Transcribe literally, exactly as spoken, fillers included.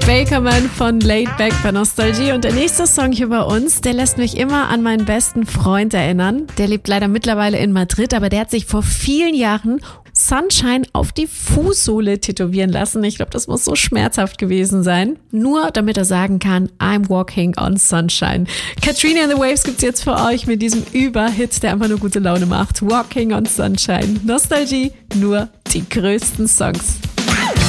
Bakerman von Laid Back bei Nostalgie. Und der nächste Song hier bei uns, der lässt mich immer an meinen besten Freund erinnern. Der lebt leider mittlerweile in Madrid, aber der hat sich vor vielen Jahren Sunshine auf die Fußsohle tätowieren lassen. Ich glaube, das muss so schmerzhaft gewesen sein. Nur damit er sagen kann, I'm walking on sunshine. Katrina and the Waves gibt's jetzt für euch mit diesem Überhit, der einfach nur gute Laune macht. Walking on Sunshine. Nostalgie, nur die größten Songs.